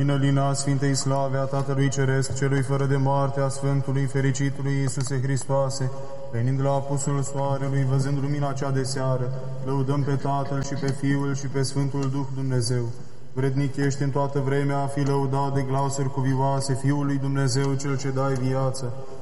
înălina Sfintei Slave a Tatălui Ceresc, celui fără de moarte, a Sfântului, fericitului Iisuse Hristoase, venind la apusul soarelui, văzând lumina cea de seară, lăudăm pe Tatăl și pe Fiul și pe Sfântul Duh Dumnezeu. Vrednic ești în toată vremea a fi lăudat de glasuri cuvioase, Fiul lui Dumnezeu, Cel ce dai viață.